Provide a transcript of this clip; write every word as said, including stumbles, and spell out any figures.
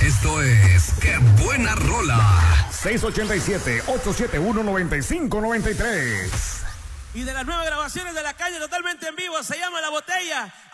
Esto es ¡Qué buena rola! seis ocho siete, ocho siete uno, nueve cinco nueve tres. Y de las nuevas grabaciones de La Calle totalmente en vivo, se llama La Botella.